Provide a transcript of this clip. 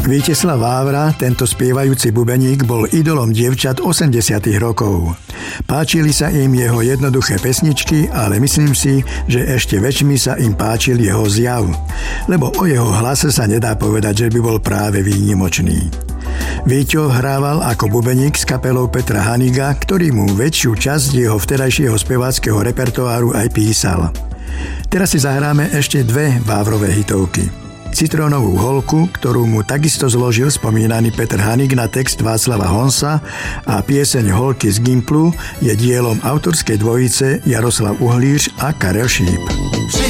Víteslav Vávra, tento spievajúci bubeník, bol idolom dievčat 80. rokov. Páčili sa im jeho jednoduché pesničky, ale myslím si, že ešte väčšmi sa im páčil jeho zjav, lebo o jeho hlase sa nedá povedať, že by bol práve výnimočný. Víťo hrával ako bubeník s kapelou Petra Haniga, ktorý mu väčšiu časť jeho vtedajšieho speváckeho repertoáru aj písal. Teraz si zahráme ešte dve Vávrové hitovky. Citrónovú holku, ktorú mu takisto zložil spomínaný Petr Hanig na text Václava Honsa, a pieseň Holky z Gimplu je dielom autorskej dvojice Jaroslav Uhlíř a Karel Šíp.